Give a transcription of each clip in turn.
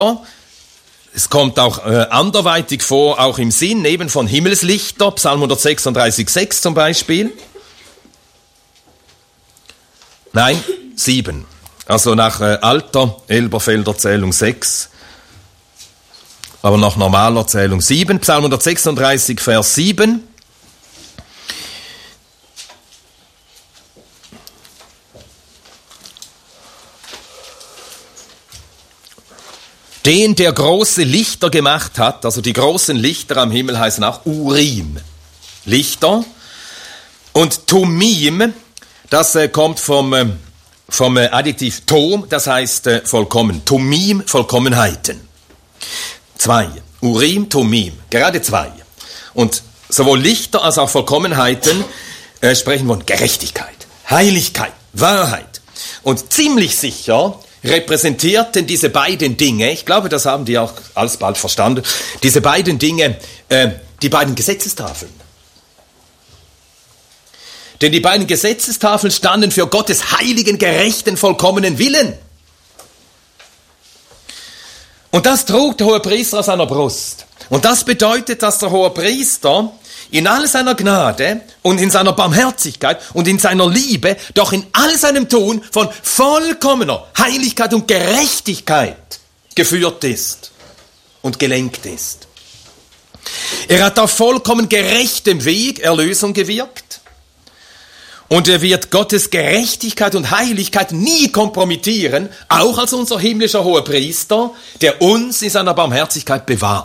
Es kommt auch anderweitig vor, auch im Sinn eben von Himmelslichter, Psalm 136,6 zum Beispiel. Nein, 7. Also nach alter Elberfelder Zählung 6, aber nach normaler Zählung 7. Psalm 136, Vers 7. Den, der große Lichter gemacht hat, also die großen Lichter am Himmel heißen auch Urim, Lichter. Und Tumim, das kommt vom Adjektiv Tom, das heißt vollkommen. Tumim, Vollkommenheiten. 2. Urim, Tumim, gerade 2. Und sowohl Lichter als auch Vollkommenheiten sprechen von Gerechtigkeit, Heiligkeit, Wahrheit. Und ziemlich sicher repräsentierten diese beiden Dinge, ich glaube, das haben die auch alsbald verstanden, diese beiden Dinge, die beiden Gesetzestafeln. Denn die beiden Gesetzestafeln standen für Gottes heiligen, gerechten, vollkommenen Willen. Und das trug der Hohepriester auf seiner Brust. Und das bedeutet, dass der Hohepriester in all seiner Gnade und in seiner Barmherzigkeit und in seiner Liebe, doch in all seinem Tun von vollkommener Heiligkeit und Gerechtigkeit geführt ist und gelenkt ist. Er hat auf vollkommen gerechtem Weg Erlösung gewirkt und er wird Gottes Gerechtigkeit und Heiligkeit nie kompromittieren, auch als unser himmlischer Hohepriester, der uns in seiner Barmherzigkeit bewahrt.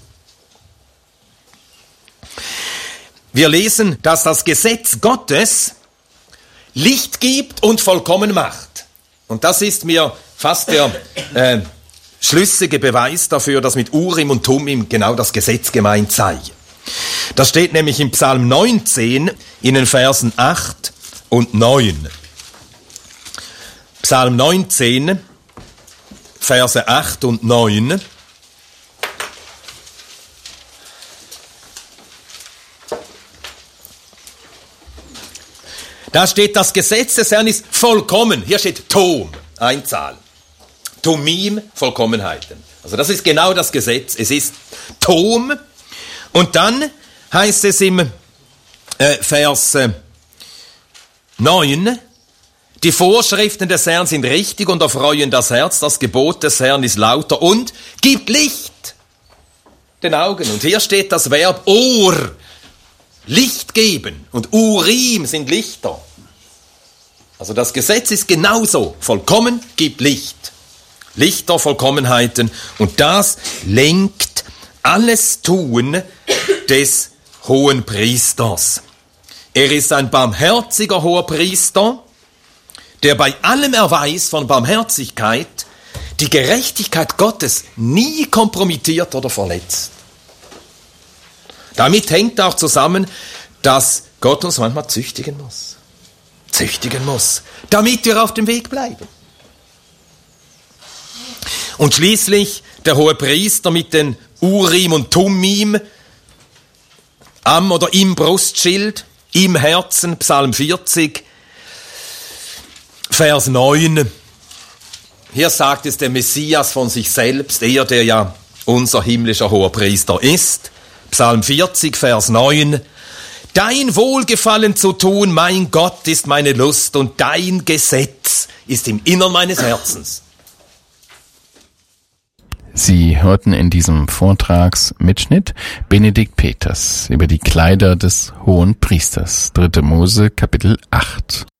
Wir lesen, dass das Gesetz Gottes Licht gibt und vollkommen macht. Und das ist mir fast der schlüssige Beweis dafür, dass mit Urim und Tumim genau das Gesetz gemeint sei. Das steht nämlich im Psalm 19 in den Versen 8 und 9. Psalm 19, Verse 8 und 9. Da steht, das Gesetz des Herrn ist vollkommen. Hier steht Tom, Einzahl. Tumim, Vollkommenheiten. Also das ist genau das Gesetz. Es ist Tom. Und dann heißt es im Vers 9, die Vorschriften des Herrn sind richtig und erfreuen das Herz. Das Gebot des Herrn ist lauter und gibt Licht den Augen. Und hier steht das Verb Or, Licht geben. Und Urim sind Lichter. Also das Gesetz ist genauso. Vollkommen gibt Licht. Lichter, Vollkommenheiten. Und das lenkt alles Tun des hohen Priesters. Er ist ein barmherziger hoher Priester, der bei allem Erweis von Barmherzigkeit die Gerechtigkeit Gottes nie kompromittiert oder verletzt. Damit hängt auch zusammen, dass Gott uns manchmal züchtigen muss, damit wir auf dem Weg bleiben. Und schließlich der Hohepriester mit den Urim und Tumim am oder im Brustschild, im Herzen, Psalm 40, Vers 9. Hier sagt es der Messias von sich selbst, er, der ja unser himmlischer Hohepriester ist. Psalm 40, Vers 9. Dein Wohlgefallen zu tun, mein Gott, ist meine Lust und dein Gesetz ist im Innern meines Herzens. Sie hörten in diesem Vortragsmitschnitt Benedikt Peters über die Kleider des Hohen Priesters, 3. Mose, Kapitel 8.